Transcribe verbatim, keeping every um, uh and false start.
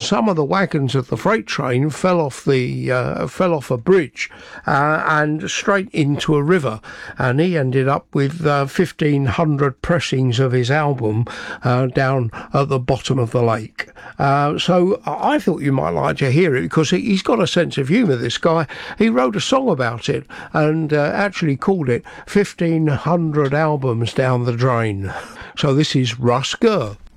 some of the wagons of the freight train fell off the uh, fell off a bridge uh, and straight into a river, and he ended up with uh, fifteen hundred pressings of his album uh, down at the bottom of the lake. Uh, so I thought you might like to hear it, because he's got a sense of humour, this guy. He wrote a song about it and uh, actually called it fifteen hundred Albums Down the Drain. So this is Russ Gurr.